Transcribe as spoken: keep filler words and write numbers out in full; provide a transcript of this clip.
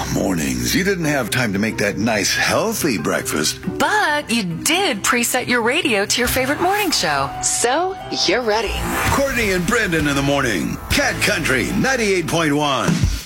mornings. You didn't have time to make that nice, healthy breakfast. But you did preset your radio to your favorite morning show. So you're ready. Courtney and Brendan in the morning. Cat Country ninety-eight point one.